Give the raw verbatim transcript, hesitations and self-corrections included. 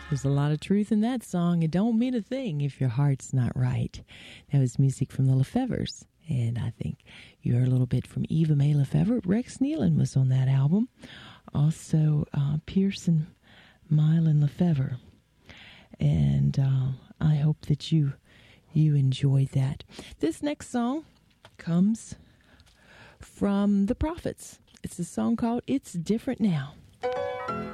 There's a lot of truth in that song. It don't mean a thing if your heart's not right. That was music from the Lefevres. And I think you heard a little bit from Eva Mae Lefevre. Rex Nealon was on that album. Also, uh, Pearson Mylan Lefevre. And uh, I hope that you you enjoyed that. This next song comes from the Prophets. It's a song called It's Different Now.